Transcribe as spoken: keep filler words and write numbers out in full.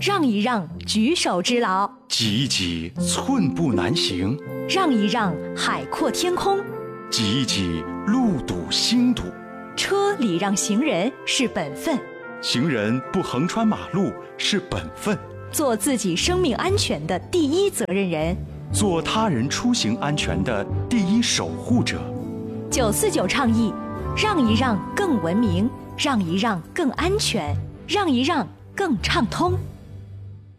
让一让，举手之劳； 挤一挤，寸步难行； 让一让，海阔天空； 挤一挤，路堵心堵。 车礼让行人是本分， 行人不横穿马路是本分。 做自己生命安全的第一责任人， 做他人出行安全的第一守护者。 九四九倡议：让一让更文明，让一让更安全，让一让更畅通。